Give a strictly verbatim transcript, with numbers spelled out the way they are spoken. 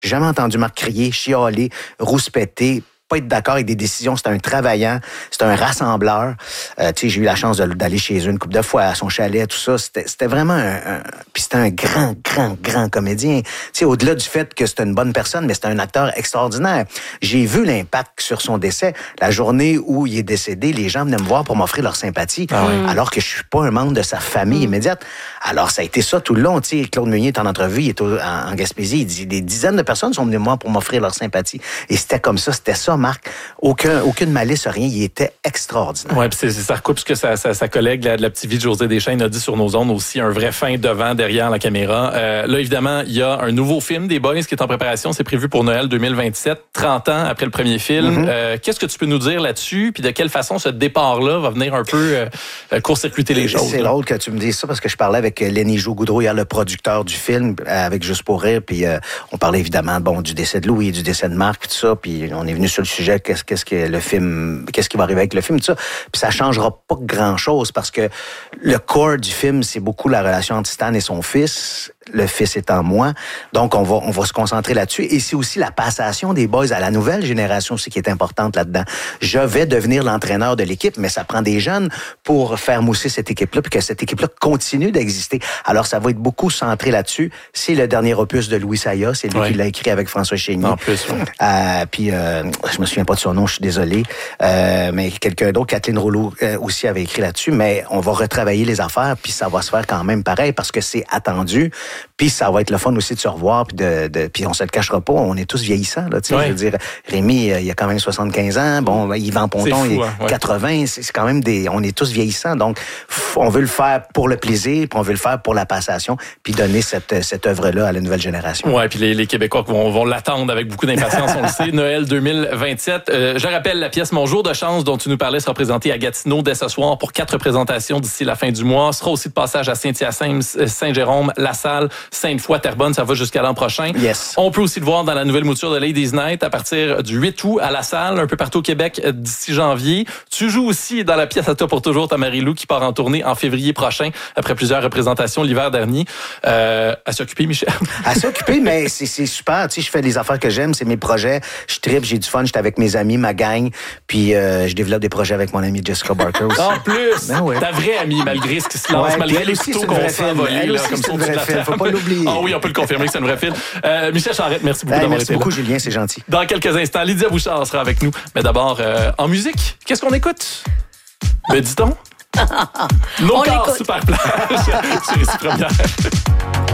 jamais entendu Marc crier, chialer, rouspéter, pas être d'accord avec des décisions. C'est un travaillant, c'est un rassembleur. Euh, tu sais, j'ai eu la chance de, d'aller chez eux une couple de fois à son chalet, tout ça. C'était, c'était vraiment un, un... Puis c'était un grand, grand, grand comédien. Tu sais, au-delà du fait que c'était une bonne personne, mais c'était un acteur extraordinaire. J'ai vu l'impact sur son décès. La journée où il est décédé, les gens venaient me voir pour m'offrir leur sympathie, ah oui. alors que je suis pas un membre de sa famille mm. immédiate. Alors, ça a été ça tout le long. Tu sais, Claude Meunier est en entrevue, il est au, en, en Gaspésie, il dit des dizaines de personnes sont venues me voir pour m'offrir leur sympathie. Et c'était comme ça, c'était ça, Marc. Aucun, aucune malice, rien. Il était extraordinaire. Oui, puis c'est, c'est, ça recoupe ce que sa, sa, sa collègue la, de la petite vie de José Deschênes a dit sur nos ondes aussi, un vrai fin devant, derrière la caméra. Euh, là, évidemment, il y a un nouveau film des Boys qui est en préparation. C'est prévu pour Noël deux mille vingt-sept, trente ans après le premier film. Mm-hmm. Euh, qu'est-ce que tu peux nous dire là-dessus? Puis de quelle façon ce départ-là va venir un peu euh, court-circuiter les choses? C'est là. Drôle que tu me dises ça parce que je parlais avec Lenny Joux-Goudreau, hier, le producteur du film, avec Juste pour rire. Puis euh, on parlait évidemment bon, du décès de Louis, du décès de Marc, tout ça. Puis on est venu sur le sujet. Qu'est-ce, qu'est-ce que le film, qu'est-ce qui va arriver avec le film, tout ça. Puis ça changera pas grand-chose parce que le core du film, c'est beaucoup la relation entre Stan et son fils, le fils étant moi. Donc, on va, on va se concentrer là-dessus. Et c'est aussi la passation des boys à la nouvelle génération aussi qui est importante là-dedans. Je vais devenir l'entraîneur de l'équipe, mais ça prend des jeunes pour faire mousser cette équipe-là puis que cette équipe-là continue d'exister. Alors, ça va être beaucoup centré là-dessus. C'est le dernier opus de Louis Saya. C'est lui ouais. qui l'a écrit avec François Chénier. En plus, ouais. euh, puis, euh, je me souviens pas de son nom, je suis désolé. Euh, mais quelqu'un d'autre, Kathleen Rouleau, euh, aussi avait écrit là-dessus. Mais on va retravailler les affaires puis ça va se faire quand même pareil parce que c'est attendu. Puis ça va être le fun aussi de se revoir, puis de, de puis on se le cachera pas, on est tous vieillissants là, tu sais, ouais. je veux dire, Rémi, il a quand même soixante-quinze ans, bon, Yvan Ponton, il est hein, quatre-vingts, ouais. c'est, c'est quand même des, on est tous vieillissants, donc on veut le faire pour le plaisir, puis on veut le faire pour la passation, puis donner cette cette œuvre-là à la nouvelle génération. Ouais, puis les, les Québécois vont, vont l'attendre avec beaucoup d'impatience, on le sait, Noël deux mille vingt-sept. Euh, je rappelle, la pièce Mon jour de chance dont tu nous parlais sera présentée à Gatineau dès ce soir pour quatre représentations d'ici la fin du mois. Sera aussi de passage à Saint-Hyacinthe, Saint-Jérôme, La Salle, Sainte-Foy, Terrebonne, ça va jusqu'à l'an prochain. Yes. On peut aussi le voir dans la nouvelle mouture de Ladies Night à partir du huit août à La Salle, un peu partout au Québec d'ici janvier. Tu joues aussi dans la pièce À toi pour toujours, ta Marie-Lou, qui part en tournée en février prochain après plusieurs représentations l'hiver dernier. Euh, à s'occuper, Michel? À s'occuper, mais c'est, c'est super. Tu sais, je fais les affaires que j'aime, c'est mes projets. Je tripe, j'ai du fun, j'étais avec mes amis, ma gang, puis euh, je développe des projets avec mon amie Jessica Barker aussi. En plus, ben ouais. ta vraie amie, malgré ce qui se lance, ouais, malgré les couteaux qu'on s'en voler, là, comme ça, c'est film, faut pas l'oublier. Ah oui, on peut le confirmer que c'est un vrai film. Euh, Michel Charette, merci beaucoup hey, d'avoir merci été beaucoup, là. Julien, c'est gentil. Dans quelques instants, Lydia Bouchard sera avec nous. Mais d'abord, euh, en musique, qu'est-ce qu'on écoute? Ben, dis-donc. Nos corps super plage sur Ici Première.